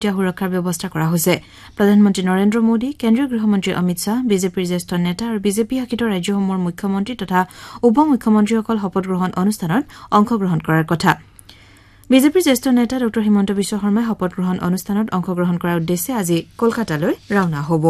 সুৰক্ষাৰ ব্যৱস্থা কৰা হৈছে প্ৰধানমন্ত্ৰী নৰেন্দ্ৰ মোদী কেন্দ্ৰীয় গৃহমন্ত্ৰী অমিত শাহ বিজেপিৰ জ্যেষ্ঠ নেতা আৰু বিজেপি শাসিত ৰাজ্যসমূহৰ মুখ্যমন্ত্ৰী তথা উপ মুখ্যমন্ত্ৰীসকল শপত গ্ৰহণ অনুষ্ঠানত অংশগ্ৰহণ কৰাৰ কথা বিজেপিৰ জ্যেষ্ঠ নেতা ড হিমন্ত বিশ্ব শৰ্মাই শপত গ্ৰহণ অনুষ্ঠানত অংশগ্ৰহণ কৰাৰ উদ্দেশ্যে আজি কলকাতালৈ ৰাওনা হ'ব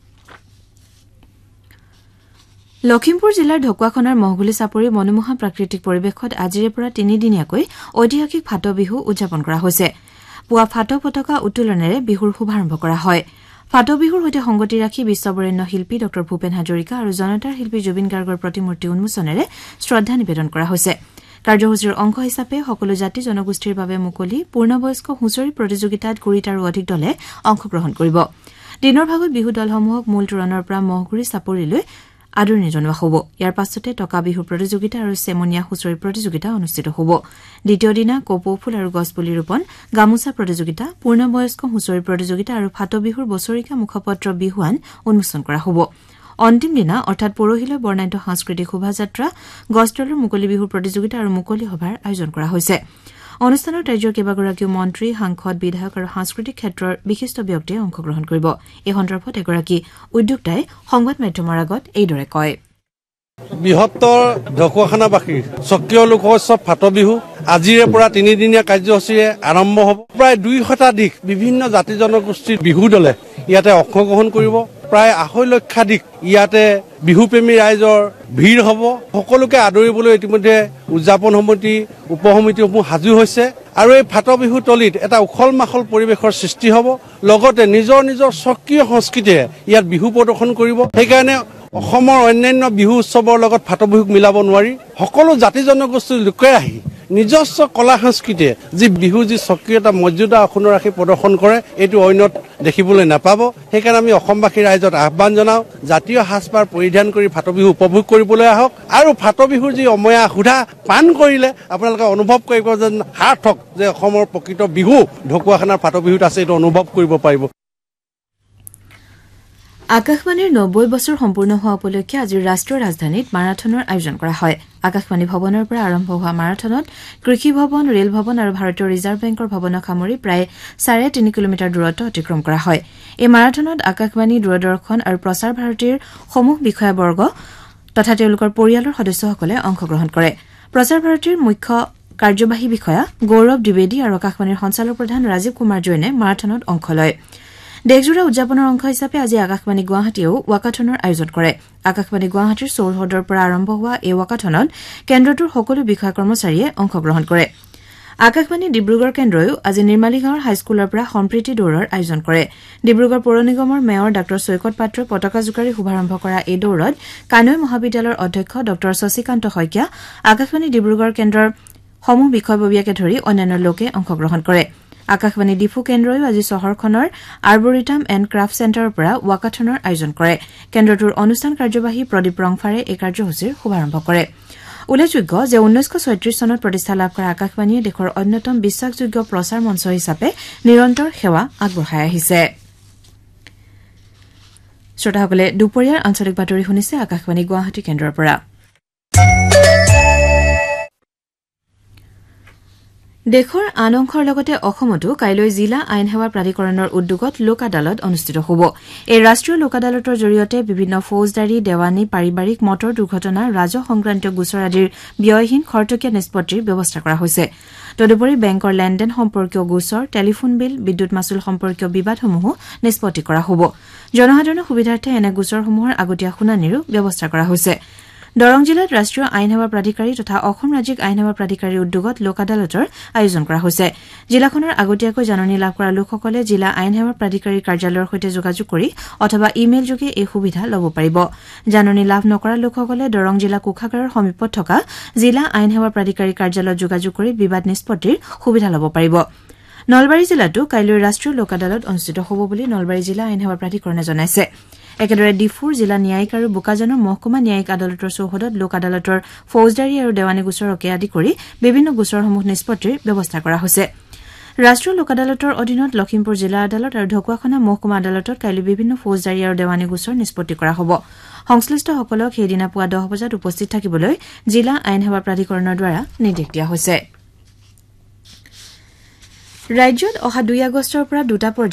লখিমপুৰ জিলাৰ ঢকুৱাখনাৰ মহগুলি চাপৰি মনোমোহা প্ৰাকৃতিক পৰিৱেশত আজিৰে পৰা 3 দিনীয়াকৈ ঐতিহাসিক ফাট বিহু উদযাপন কৰা হৈছে পুৱা ফাট পতাকা উত্তোলনেৰে বিহুৰ শুভাৰম্ভ কৰা হয় ফাট বিহুৰ সৈতে সংগতি ৰাখি বিশ্ববৰেণ্য শিল্পী ড ভূপেন হাজৰিকা আৰু জনতাৰ শিল্পী জুবিন গাৰ্গৰ প্ৰতিমূৰ্তি উন্মোচনেৰে শ্ৰদ্ধা নিবেদন কৰা হৈছে কাৰ্যসূচীৰ অংশ হিচাপে সকলো জাতি জনগোষ্ঠীৰ বাবে মুকলি পূৰ্ণবয়স্ক হুঁচৰি প্ৰতিযোগিতাত 20 আৰু অধিক দলে অংশগ্ৰহণ কৰিব দিনৰ ভাগত বিহু দলসমূহক মূল তোৰণৰ পৰা মহগুৰি চাপৰিলৈ আদৰণি জনোৱা হ'ব ইয়াৰ পাছতে টকা বিহু প্ৰতিযোগিতা আৰু চেমনীয়া হুঁচৰি প্ৰতিযোগিতা অনুষ্ঠিত হ'ব দ্বিতীয় দিনা কপৌ ফুল আৰু গছপুলি ৰোপণ গামোচা প্ৰতিযোগিতা পূৰ্ণবয়স্ক হুঁচৰি প্ৰতিযোগিতা আৰু ফাট বিহুৰ বছৰিকীয়া মুখপত্ৰ বিহুৱান উন্মোচন কৰা হ'ব অন্তিম দিনা অৰ্থাৎ পৰহিলৈ বৰ্ণাঢ্য সাংস্কৃতিক শোভাযাত্ৰা গছতলৰ মুকলি বিহুৰ প্ৰতিযোগিতা আৰু মুকলি সভাৰ আয়োজন কৰা হৈছে অনুষ্ঠানত ৰাজ্যৰ কেইবাগৰাকীও মন্ত্ৰী সাংসদ বিধায়ক আৰু সাংস্কৃতিক ক্ষেত্ৰৰ বিশিষ্ট ব্যক্তিয়ে অংশগ্ৰহণ কৰিব এই সন্দৰ্ভত এগৰাকী উদ্যোক্তাই সংবাদ মাধ্যমৰ আগত এইদৰে কয় বৃহত্তৰ ঢকুৱাখানাবাসীৰ স্বকীয় লোকোৎসৱ ফাট বিহু আজিৰে পৰা 3 দিনীয়া কাৰ্যসূচীৰে আৰম্ভ হ'ব প্ৰায় 2 শতাধিক বিভিন্ন জাতি জনগোষ্ঠীৰ বিহু দলে ইয়াতে অংশগ্ৰহণ কৰিব প্ৰায় 2.5 লক্ষাধিক ইয়াতে বিহুপ্ৰেমী ৰাইজৰ ভিৰ হ'ব সকলোকে আদৰিবলৈ ইতিমধ্যে উদযাপন সমিতি উপসমিতিসমূহ সাজু হৈছে আৰু এই ফাট বিহু তলিত এটা উখল মাখল পৰিৱেশৰ সৃষ্টি হ'ব লগতে নিজৰ নিজৰ স্বকীয় সংস্কৃতিৰে ইয়াত বিহু প্ৰদৰ্শন কৰিব সেইকাৰণে অসমৰ অন্যান্য বিহু উৎসৱৰ লগত ফাট বিহুক মিলাব নোৱাৰি সকলো জাতি জনগোষ্ঠীৰ লোকে আহি নিজস্ব কলা সংস্কৃতিয়ে যি বিহু যি স্বকীয়তা মৰ্যাদা অক্ষুণ্ণ ৰাখি প্ৰদৰ্শন কৰে এইটো অন্যত দেখিবলৈ নাপাব সেইকাৰণে আমি অসমবাসী ৰাইজত আহ্বান জনাওঁ জাতীয় সাজপাৰ পৰিধান কৰি ফাট বিহু উপভোগ কৰিবলৈ আহক আৰু ফাট বিহুৰ যি অময়া সুধা পান কৰিলে আপোনালোকে অনুভৱ কৰিব যেন সাৰ্থক যে অসমৰ প্ৰকৃত বিহু ঢকুৱাখানাৰ ফাট বিহুত আছে এইটো অনুভৱ কৰিব পাৰিব আকাশবাণীৰ 90 বছৰ সম্পূৰ্ণ হোৱা উপলক্ষে আজি ৰাষ্ট্ৰীয় ৰাজধানীত মাৰাথনৰ আয়োজন কৰা হয় আকাশবাণী ভৱনৰ পৰা আৰম্ভ হোৱা মাৰাথনত কৃষি ভৱন ৰেল ভৱন আৰু ভাৰতীয় ৰিজাৰ্ভ বেংকৰ ভৱনক সামৰি প্ৰায় 3.5 কিলোমিটাৰ দূৰত্ব অতিক্ৰম কৰা হয় এই মাৰাথনত আকাশবাণী দূৰদৰ্শন আৰু প্ৰচাৰ ভাৰতীৰ সমূহ বিষয়াবৰ্গ তথা তেওঁলোকৰ পৰিয়ালৰ সদস্যসকলে অংশগ্ৰহণ কৰে প্ৰচাৰ ভাৰতীৰ মুখ্য কাৰ্যবাহী বিষয়া গৌৰৱ দ্বিবেদী আৰু আকাশবাণীৰ সঞ্চালক প্ৰধান ৰাজীৱ কুমাৰ জৈনে মাৰাথনত অংশ লয় দেশজোৰা উদযাপনৰ অংশ হিচাপে আজি আকাশবাণী গুৱাহাটীয়েও ৱাকাথনৰ আয়োজন কৰে আকাশবাণী গুৱাহাটীৰ চৌহদৰ পৰা আৰম্ভ হোৱা এই ৱাকাথনত কেন্দ্ৰটোৰ সকলো বিষয়া কৰ্মচাৰীয়ে অংশগ্ৰহণ কৰে আকাশবাণী ডিব্ৰুগড় কেন্দ্ৰয়ো আজি নিৰ্মালী গাঁৱৰ হাইস্কুলৰ পৰা সম্প্ৰীতি দৌৰৰ আয়োজন কৰে ডিব্ৰুগড় পৌৰ নিগমৰ মেয়ৰ ডাঃ চৈকত পাত্ৰই পতাকা জোকাৰি শুভাৰম্ভ কৰা এই দৌৰত কানৈ মহাবিদ্যালয়ৰ অধ্যক্ষ ডাঃ শশীকান্ত শইকীয়া আকাশবাণী ডিব্ৰুগড় কেন্দ্ৰৰ সমূহ বিষয়ববীয়াকে ধৰি অন্যান্য লোকে অংশগ্ৰহণ কৰে আকাশবাণী ডিফু কেন্দ্ৰয়ো আজি চহৰখনৰ আৰ্বৰিটাম এণ্ড ক্ৰাফ্ট চেণ্টাৰৰ পৰা ৱাকাথনৰ আয়োজন কৰে কেন্দ্ৰটোৰ অনুষ্ঠান কাৰ্যবাহী প্ৰদীপ ৰংফাৰে এই কাৰ্যসূচীৰ শুভাৰম্ভ কৰে উল্লেখযোগ্য যে 1936 চনত প্ৰতিষ্ঠা লাভ কৰা আকাশবাণীয়ে দেশৰ অন্যতম বিশ্বাসযোগ্য প্ৰচাৰ মঞ্চ হিচাপে নিৰন্তৰ সেৱা আগবঢ়াই আহিছে শ্ৰোতাসকলে দুপৰীয়াৰ আঞ্চলিক বাতৰি শুনিছে আকাশবাণী গুৱাহাটী কেন্দ্ৰৰ পৰা দেশৰ আন অংশৰ লগতে অসমতো কাইলৈ জিলা আইন সেৱা প্ৰাধিকৰণৰ উদ্যোগত লোক আদালত অনুষ্ঠিত হ'ব এই ৰাষ্ট্ৰীয় লোক আদালতৰ জৰিয়তে বিভিন্ন ফৌজদাৰী দেৱানী পাৰিবাৰিক মটৰ দুৰ্ঘটনা ৰাজহ সংক্ৰান্তীয় গোচৰ আদিৰ ব্যয়হীন খৰতকীয়া নিষ্পত্তিৰ ব্যৱস্থা কৰা হৈছে তদুপৰি বেংকৰ লেনদেন সম্পৰ্কীয় গোচৰ টেলিফোন বিল বিদ্যুৎ মাচুল সম্পৰ্কীয় বিবাদসমূহো নিষ্পত্তি কৰা হ'ব জনসাধাৰণৰ সুবিধাৰ্থে এনে গোচৰসমূহৰ আগতীয়া শুনানিৰো ব্যৱস্থা কৰা হৈছে দৰং জিলাত ৰাষ্ট্ৰীয় আইন সেৱা প্ৰাধিকাৰী তথা অসম ৰাজ্যিক আইন সেৱা প্ৰাধিকাৰীৰ উদ্যোগত লোক আদালতৰ আয়োজন কৰা হৈছে জিলাখনৰ আগতীয়াকৈ জাননী লাভ কৰা লোকসকলে জিলা আইন সেৱা প্ৰাধিকাৰীৰ কাৰ্যালয়ৰ সৈতে যোগাযোগ কৰি অথবা ইমেইল যোগে এই সুবিধা ল'ব পাৰিব জাননী লাভ নকৰা লোকসকলে দৰং জিলা কোষাগাৰৰ সমীপত থকা জিলা আইন সেৱা প্ৰাধিকাৰী কাৰ্যালয়ত যোগাযোগ কৰি বিবাদ নিষ্পত্তিৰ সুবিধা ল'ব পাৰিব নলবাৰী জিলাতো কাইলৈ ৰাষ্ট্ৰীয় লোক আদালত অনুষ্ঠিত হ'ব বুলি নলবাৰী জিলা আইন সেৱা প্ৰাধিকৰণে জনাইছে একেদৰে ডিফুৰ জিলা ন্যায়িক আৰু বোকাজানৰ মহকুমা ন্যায়িক আদালতৰ চৌহদত লোক আদালতৰ ফৌজদাৰী আৰু দেৱানী গোচৰকে আদি কৰি বিভিন্ন গোচৰসমূহ নিষ্পত্তিৰ ব্যৱস্থা কৰা হৈছে ৰাষ্ট্ৰীয় লোক আদালতৰ অধীনত লখিমপুৰ জিলা আদালত আৰু ঢকুৱাখানা মহকুমা আদালতত কাইলৈ বিভিন্ন ফৌজদাৰী আৰু দেৱানী গোচৰ নিষ্পত্তি কৰা হ'ব সংশ্লিষ্টসকলক সেইদিনা পুৱা 10 বজাত উপস্থিত থাকিবলৈ জিলা আইন সেৱা প্ৰাধিকৰণৰ দ্বাৰা নিৰ্দেশ দিয়া হৈছে ৰাজ্যত অহা 2 আগষ্টৰ পৰা দুটা